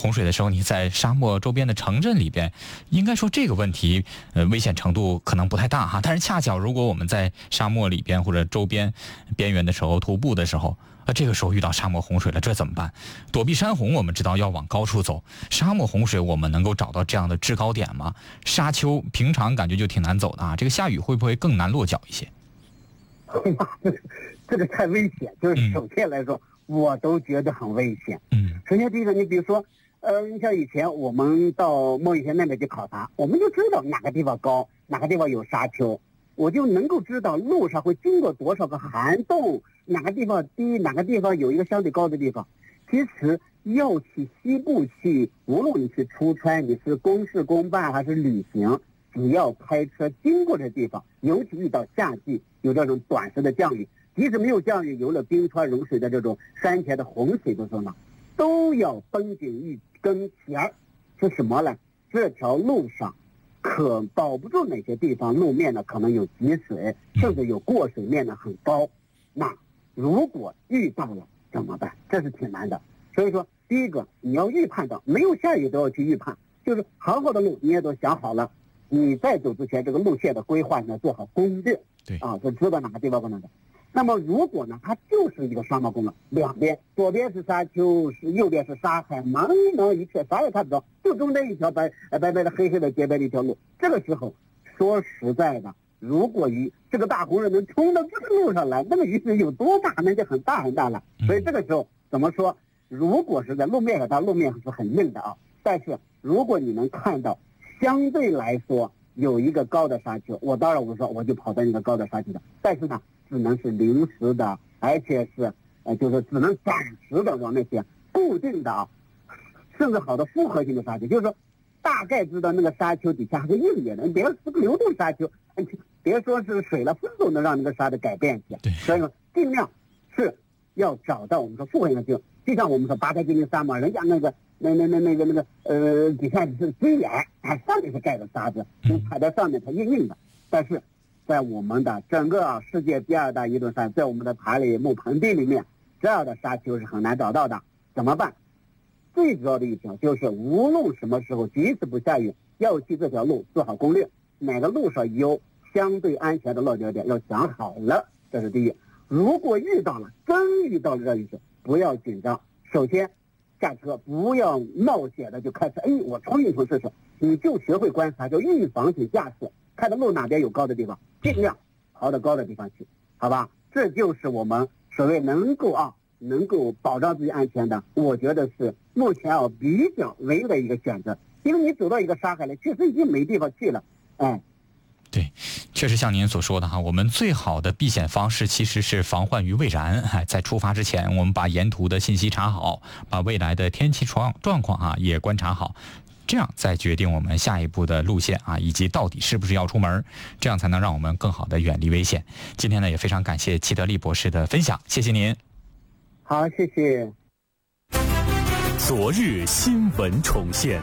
洪水的时候，你在沙漠周边的城镇里边，应该说这个问题危险程度可能不太大哈。但是恰巧如果我们在沙漠里边或者周边边缘的时候徒步的时候，这个时候遇到沙漠洪水了，这怎么办？躲避山洪我们知道要往高处走，沙漠洪水我们能够找到这样的制高点吗？沙丘平常感觉就挺难走的啊，这个下雨会不会更难落脚一些？ 这个太危险，就是首先来说，我都觉得很危险。首先第一个，你比如说，你像以前我们到莫雨田那边去考察，我们就知道哪个地方高，哪个地方有沙丘，我就能够知道路上会经过多少个涵洞，哪个地方低，哪个地方有一个相对高的地方。其实要去西部去，无论你是出差，你是公事公办还是旅行，只要开车经过这地方，尤其遇到夏季有这种短时的降雨，即使没有降雨，有了冰川融水的这种山前的洪水的时候呢，都要绷紧一根弦，是什么呢？这条路上可保不住哪些地方路面呢可能有积水，甚至有过水面呢很高。那如果遇到了怎么办？这是挺难的。所以说第一个你要预判到，没有下雨都要去预判，就是好好的路你也都想好了，你在走之前这个路线的规划呢做好攻略， 对啊，就知道哪个地方不能走。那么如果呢它就是一个双毛公路，两边左边是沙丘，右边是沙海，茫茫一片啥也看不着，就中间一条白白的黑黑的洁白的一条路。这个时候说实在的，如果这个大洪水能冲到这个路上来，那个雨水有多大，那就很大很大了。所以这个时候怎么说，如果是在路面上，它路面是很硬的啊，但是如果你能看到相对来说有一个高的沙丘，我当然我说我就跑在那个高的沙丘上，但是呢只能是临时的，而且是就是只能暂时的往那些固定的啊，甚至好的复合性的沙丘，就是说大概知道那个沙丘底下还是硬一点的，别说是个流动沙丘，别说是水了，风都能让那个沙的改变一些。所以说尽量是要找到我们说复合性的就像我们说八台金陵沙漠，人家那个底下是堆岩，上面是盖的沙子，你踩在上面它硬硬的。但是在我们的整个世界第二大移动山，在我们的塔里木盆地里面，这样的沙丘是很难找到的。怎么办？最主要的一条就是无论什么时候，即使不下雨，要去这条路做好攻略，哪个路上有相对安全的落脚点要想好了，这是第一。如果真遇到了这雨水，不要紧张，首先下车不要冒险的就开始我冲一冲试试，你就学会观察，就预防性驾驶，看到路哪边有高的地方，尽量跑到高的地方去，好吧？这就是我们所谓能够保障自己安全的，我觉得是目前比较唯一的一个选择。因为你走到一个沙海里，确实已经没地方去了， 对，确实像您所说的哈，我们最好的避险方式其实是防患于未然。在出发之前，我们把沿途的信息查好，把未来的天气状况也观察好，这样再决定我们下一步的路线以及到底是不是要出门，这样才能让我们更好的远离危险。今天呢，也非常感谢齐德利博士的分享，谢谢您。 好，谢谢。 昨日新闻重现。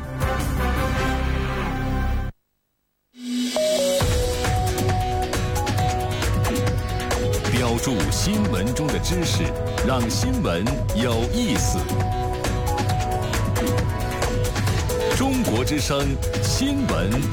标注新闻中的知识，让新闻有意思。中国之声新闻